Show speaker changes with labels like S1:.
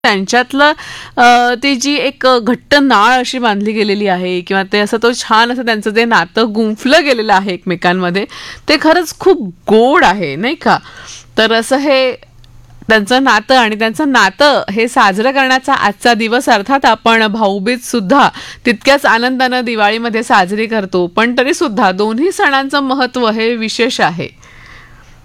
S1: त्यांच्यातलं ती जी एक घट्ट नाळ अशी बांधली गेलेली आहे किंवा ते असं तो छान असं त्यांचं जे नातं गुंफलं गेलेलं आहे एकमेकांमध्ये, ते खरंच खूप गोड आहे नाही का. तर असं हे त्यांचं नातं आणि त्यांचं नातं हे साजरं करण्याचा आजचा दिवस, अर्थात आपण भाऊबीज सुद्धा तितक्याच आनंदानं दिवाळीमध्ये साजरी करतो, पण तरी सुद्धा दोन्ही सणांचं महत्त्व हे विशेष आहे.